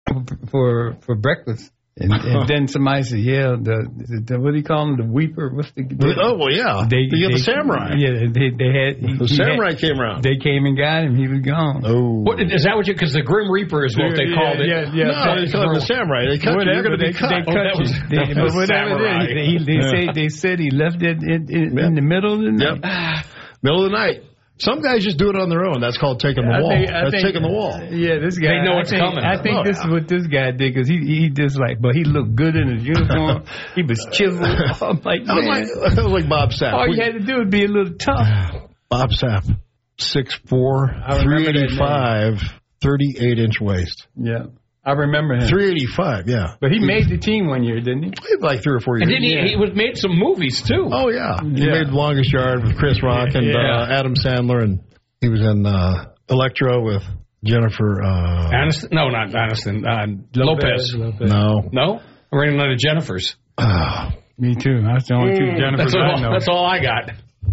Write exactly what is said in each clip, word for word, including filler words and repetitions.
for for breakfast. And, and then somebody said, yeah, the, the, the what do you call them, the weeper? What's the, the oh, well, yeah. They, you they, the samurai. Yeah, they, they had. He, the he samurai had, came around. They came and got him. He was gone. Oh. What, is that what you, because the Grim Reaper is what they yeah, called yeah, it. Yeah, yeah. No, they called him the samurai. They cut whatever, you. You're going to be they, cut. They oh, cut that you. was, they, that was whatever samurai. They, they, they, yeah. say, they said he left it in, in, yep. in the middle of the night. Yep. Middle of the night. Some guys just do it on their own. That's called taking the I wall. think, That's think, taking the wall. Yeah, this guy. They know I it's think, coming. I think Oh, this yeah. is what this guy did because he he just like, but he looked good in his uniform. He was chiseled. I'm like, I was man. like, I was like Bob Sapp. All We, you had to do was be a little tough. Bob Sapp, six four, three eighty-five, thirty-eight inch waist. Yeah, I remember him. three eighty-five, yeah. But he made the team one year, didn't he? Played like three or four years. And didn't he, Yeah. he was made some movies, too. Oh, yeah. He Yeah. made Longest Yard with Chris Rock and Yeah. uh, Adam Sandler, and he was in uh, Electra with Jennifer. Uh, Aniston? No, not Aniston. Uh, Lopez. Lopez. no. No? We're in another Jennifer's. Uh, Me too. That's the only two Jennifers That's I all, know. that's all I got.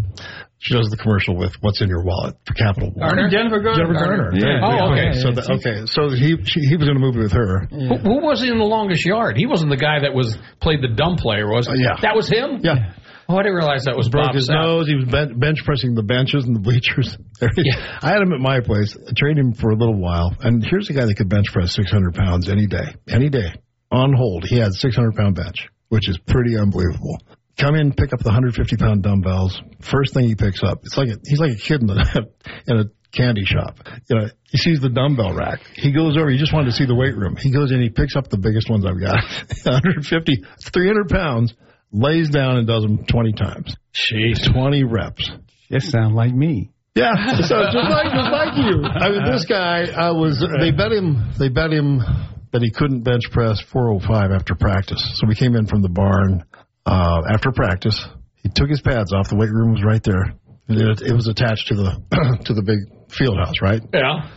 she does the commercial with What's in Your Wallet for Capital One. Garner? Jennifer Garner. Jennifer Garner. Yeah. Oh, okay. So the, okay, so he she, he was in a movie with her. Yeah. Who, who was in The Longest Yard? He wasn't the guy that was played the dumb player, was he? Uh, yeah. That was him? Yeah. Oh, I didn't realize that was Broke Bob his Sapp. nose. He was ben- bench pressing the benches and the bleachers. Yeah. I had him at my place. I trained him for a little while. And here's a guy that could bench press six hundred pounds any day. Any day. On hold. He had six hundred pound bench, which is pretty unbelievable. Come in, pick up the one hundred fifty pound dumbbells. First thing he picks up, it's like a, he's like a kid in, the, in a candy shop. You know, he sees the dumbbell rack. He goes over. He just wanted to see the weight room. He goes in. He picks up the biggest ones I've got, one hundred fifty, three hundred pounds. Lays down and does them twenty times. Jeez. twenty reps. That sounds like me. Yeah, so just like just like you. I mean, this guy, I was. They bet him. They bet him that he couldn't bench press four oh five after practice. So we came in from the barn uh, after practice. He took his pads off. The weight room was right there. It, it was attached to the to the big field house, right? Yeah.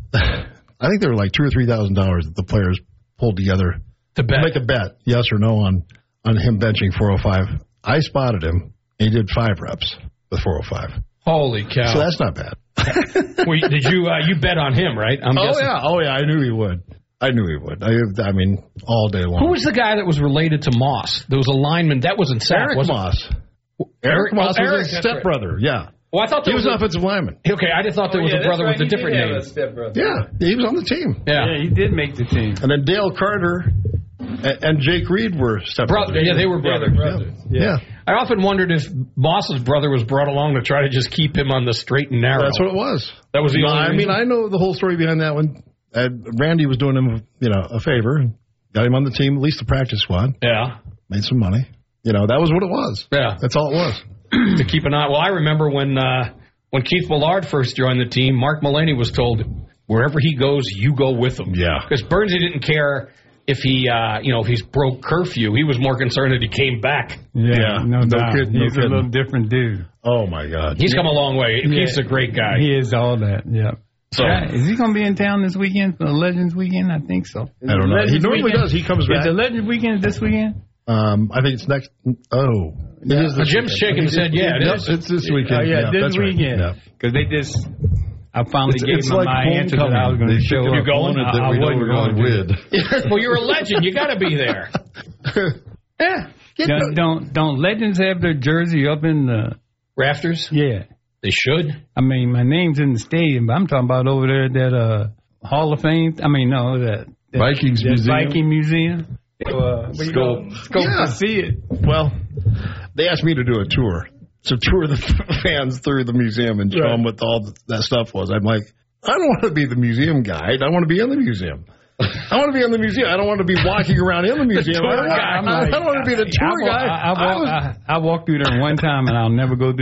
I think there were like two or three thousand dollars that the players pulled together To bet. to make a bet, yes or no, on on him benching four oh five. I spotted him. He did five reps with four oh five. Holy cow. So that's not bad. Well, did you uh, you bet on him, right? I'm Oh, guessing. yeah. Oh, yeah. I knew he would. I knew he would. I, I mean, all day long. Who was the guy that was related to Moss? There was a lineman. That wasn't Sapp, Eric was it? Moss. Eric, Eric Moss oh, was Eric, his that's right. stepbrother. Yeah. Well, I thought He there was was an offensive lineman. a, okay. I just thought there was a brother with a different name. Yeah. He was on the team. Yeah. Yeah, he did make the team. And then Dale Carter and, and Jake Reed were stepbrothers. Brother, yeah, they were brothers. Yeah. I often wondered if Moss's brother was brought along to try to just keep him on the straight and narrow. That's what it was. That was the No, only I reason? mean, I know the whole story behind that one. Uh, Randy was doing him, you know, a favor. Got him on the team, at least the practice squad. Yeah. Made some money. You know, that was what it was. Yeah. That's all it was. To keep an eye. Well, I remember when uh, when Keith Millard first joined the team, Mark Mulaney was told, wherever he goes, you go with him. Yeah. Because Bernsey didn't care if he, uh, you know, if he's broke curfew. He was more concerned that he came back. Yeah, Yeah, no, no doubt. kidding, no He's a kidding. little different dude. Oh, my God. He's come a long way. Yeah. Keith's a great guy. He is all that, yeah. So- Yeah, is he going to be in town this weekend for the Legends weekend? I think so. I don't know. He normally does. He comes Is back. the Legends weekend this weekend? Um, I think it's next. Oh, it is Uh, this Jim's weekend. shaking his head. Yeah, it Yep, is. It's this weekend. Oh, yeah, this that's right. weekend. Yeah. Because they just, I finally It's- gave it's them like my answer that I was going to They show took up. an opponent that I, we I know wasn't we're going going to to. Well, you're a legend. You got to be there. Yeah. Don't, don't don't Legends have their jersey up in the Rafters? yeah? They should. I mean, my name's in the stadium, but I'm talking about over there at that uh, Hall of Fame. I mean, no, that, that Vikings that Museum. Viking Museum. Uh, what do you call it? Scope Yeah. to see it. Well, they asked me to do a tour. So tour the fans through the museum and show Right. them what all that stuff was. I'm like, I don't want to be the museum guide. I want to be in the museum. I want to be in the museum. I don't want to be walking around in the museum. I, don't want, I'm I, like, I don't want to be the tour I, guy. I, I, I walk, was- I, I walked through there one time, and I'll never go through.